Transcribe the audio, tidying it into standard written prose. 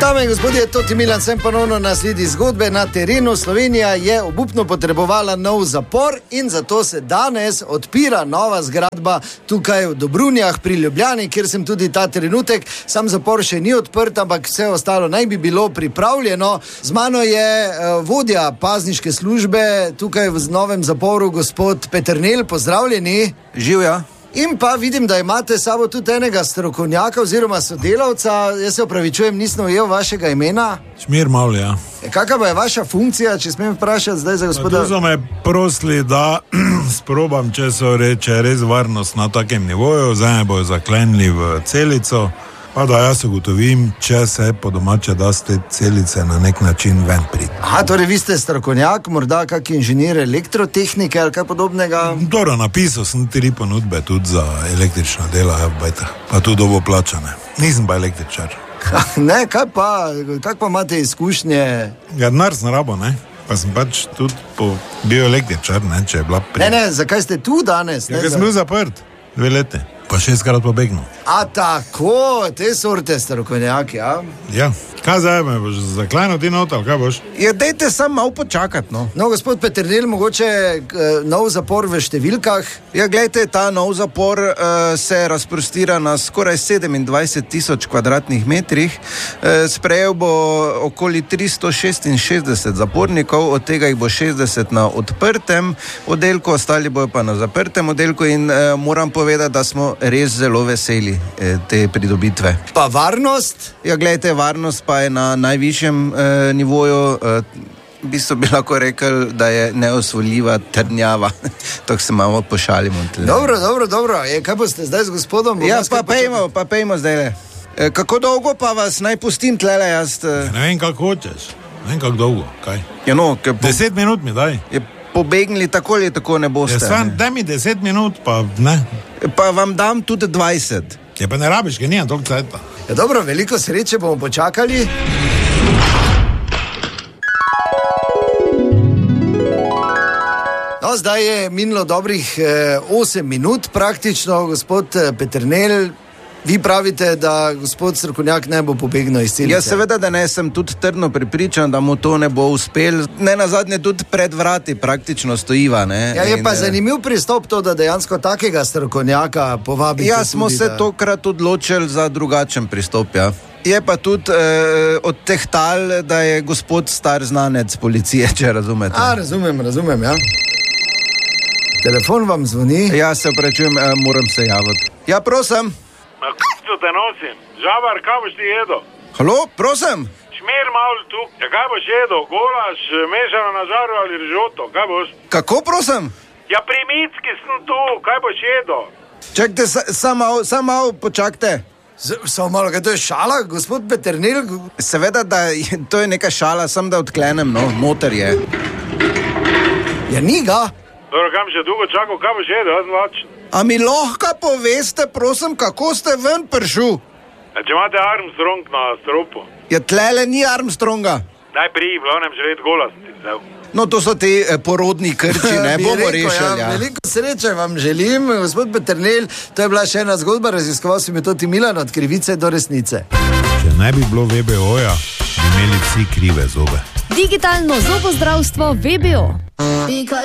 Dame in gospodje, Toti Milan sem ponovno na sledi zgodbe na terenu. Slovenija je obupno potrebovala nov zapor in zato se danes odpira nova zgradba tukaj v Dobrunjah pri Ljubljani, kjer sem tudi ta trenutek. Sam zapor še ni odprt, ampak vse ostalo naj bi bilo pripravljeno. Z mano je vodja pazniške službe tukaj v novem zaporu, gospod Peternelj, pozdravljeni. Živja. In pa vidim, da imate sabo tudi enega strokovnjaka oziroma sodelavca. Jaz se opravičujem, nisem ujel vašega imena. Šmir Mavl, ja. Kakva pa je vaša funkcija, če smem vprašati zdaj za gospoda? Tu so me prosili, da sprobam, če so reče res varnost na takem nivoju, zdaj me bojo zaklenili v celico, pa da jaz ugotovim, če se po domače da z te celice na nek način ven priti. Aha, torej vi ste strokovnjak, morda kak inženir elektrotehnike ali kaj podobnega? Dobro, napisal sem 3 ponudbe tudi za električna dela, pa tudi dobo plačane. Nisem pa električar. Ne, kak pa imate izkušnje? Ja, denar sem rabo, ne? Pa sem pač tudi bil električar, ne, če je bila Ne, zakaj ste tu danes? Ja, ker sem bil zaprt 2 leti. Pa 6-krat pobegnil. A tako, te sorte strokovnjaki, ja? Ja, kaj zdaj me boš zaklenil ti not, ali kaj boš? Ja, dajte samo malo počakati, no. No, gospod Peternelj, mogoče nov zapor v številkah? Ja, gledajte, ta nov zapor se razprostira na skoraj 27,000 kvadratnih metrih. Sprejel bo okoli 366 zapornikov, od tega jih bo 60 na odprtem oddelku, ostali bojo pa na zaprtem oddelku in moram povedati, da smo res zelo veseli te pridobitve. Pa varnost? Ja, gledajte, varnost pa je na najvišjem nivoju. V bistvu bi lahko rekel, da je neosvojljiva trdnjava. Tako se malo pošalimo. Dobro. Kaj boste zdaj z gospodom? Ja, pa pejmo zdaj. Kako dolgo pa vas naj pustim tlele jaz? Ne vem, kako hočeš. Ne vem, kako dolgo. Kaj? Ja, no, 10 minut mi daj. Pobegnili tako ali tako ne boste. Ja, daj mi 10 minut, pa ne. Pa vam dam tudi 20. Ja, pa ne rabiš, ker nijem toliko cajta. Ja, dobro, veliko sreče, bomo počakali. No, zdaj je minilo dobrih 8 minut praktično, gospod Peternelj. Vi pravite, da gospod strokovnjak ne bo pobegnil iz celice. Ja, seveda, da ne, sem tudi trdno prepričan, da mu to ne bo uspel. Ne nazadnje tudi pred vrati praktično stojiva, ne. Ja, je pa zanimiv pristop to, da dejansko takega strokovnjaka povabite. Ja, smo se tokrat odločili za drugačen pristop, ja. Je pa tudi odtehtal, da je gospod star znanec policije, če razumete. Razumem, ja. Telefon vam zvoni? Ja, se opravičujem, moram se javiti. Ja, prosim. Kako te nosim? Žabar, kaj boš ti jedel? Halo, prosim? Šmir Mavl tu. Ja, kaj boš jedel? Golaž, mešano na žaru ali rižoto? Kaj boš? Kako, prosim? Ja, pri Micki sem tu. Kaj boš jedel? Čakajte, samo malo počakajte. Samo malo, kaj to je šala, gospod Peternelj? Seveda, da to je neka šala, sem da odklenem, no, noter je. Ja, ni ga. Dobro, kam še dolgo čakal, kaj boš jedel? Jaz sem lačen. A mi lahko poveste, prosim, kako ste ven prišel? Če imate Armstrong na stropu? Ja, tlele ni Armstronga. Daj priji, v glavnem živeti gola sem ti vzel. No, to so ti porodni krči, ne bomo rešili. Ja. Veliko sreče vam želim, gospod Peternelj. To je bila še ena zgodba, raziskoval sem jo Toti Milan od krivice do resnice. Če ne bi bilo VBO-ja, bi imeli vsi krive zobe. Digitalno zobozdravstvo VBO.